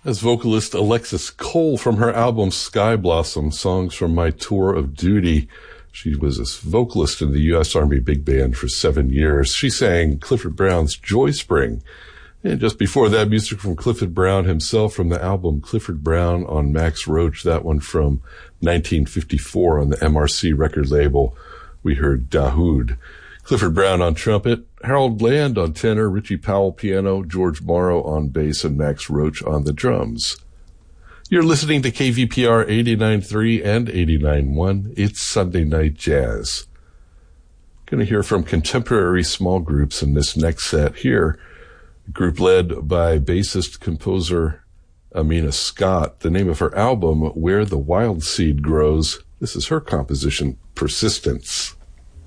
As vocalist Alexis Cole from her album Sky Blossom, Songs from My Tour of Duty. She was a vocalist in the U.S. Army Big Band for 7 years. She sang Clifford Brown's Joy Spring. And just before that, music from Clifford Brown himself from the album Clifford Brown on Max Roach, that one from 1954 on the MRC record label. We heard Dahoud. Clifford Brown on trumpet, Harold Land on tenor, Richie Powell piano, George Morrow on bass, and Max Roach on the drums. You're listening to KVPR 89.3 and 89.1. It's Sunday Night Jazz. Going to hear from contemporary small groups in this next set here. A group led by bassist composer Amina Scott. The name of her album, Where the Wild Seed Grows. This is her composition, Persistence.